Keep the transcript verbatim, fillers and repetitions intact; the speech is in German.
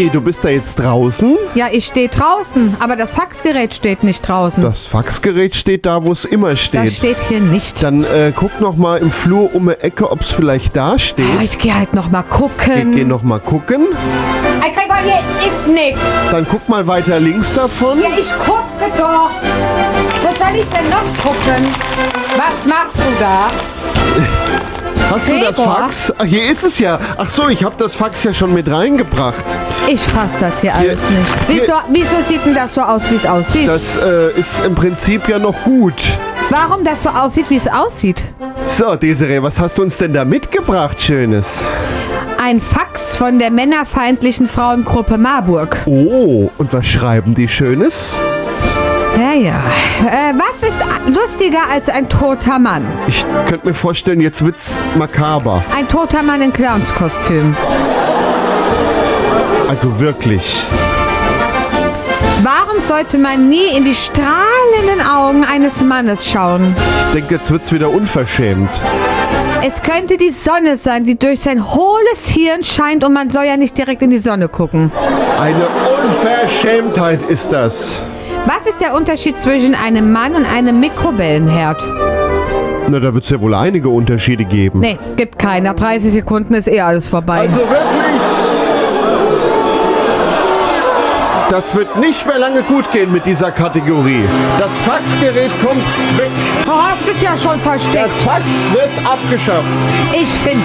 Wie, du bist da jetzt draußen? Ja, ich stehe draußen, aber das Faxgerät steht nicht draußen. Das Faxgerät steht da, wo es immer steht. Das steht hier nicht. Dann äh, guck noch mal im Flur um die Ecke, ob es vielleicht da steht. Oh, ich gehe halt noch mal Wir gucken. gehen noch mal gucken. Hey Gregor, hier ist nichts. Dann guck mal weiter links davon. Ja, ich gucke doch. Wo soll ich denn noch gucken? Was machst du da? Hast du das Gregor? Fax? Ach, hier ist es ja. Ach so, ich habe das Fax ja schon mit reingebracht. Ich fass das hier alles Hier- nicht. Wieso, wieso sieht denn das so aus, wie es aussieht? Das äh, ist im Prinzip ja noch gut. Warum das so aussieht, wie es aussieht? So, Desiree, was hast du uns denn da mitgebracht, Schönes? Ein Fax von der männerfeindlichen Frauengruppe Marburg. Oh, und was schreiben die Schönes? Ja, ja. Äh, was ist lustiger als ein toter Mann? Ich könnte mir vorstellen, jetzt wird's makaber. Ein toter Mann in Clownskostüm. Also wirklich. Warum sollte man nie in die strahlenden Augen eines Mannes schauen? Ich denke, jetzt wird's wieder unverschämt. Es könnte die Sonne sein, die durch sein hohles Hirn scheint und man soll ja nicht direkt in die Sonne gucken. Eine Unverschämtheit ist das. Was ist der Unterschied zwischen einem Mann und einem Mikrowellenherd? Na, da wird's ja wohl einige Unterschiede geben. Nee, gibt keinen. Nach dreißig Sekunden ist eh alles vorbei. Also wirklich. Das wird nicht mehr lange gut gehen mit dieser Kategorie. Das Faxgerät kommt weg. Du hast es ja schon versteckt. Das Fax wird abgeschafft. Ich finde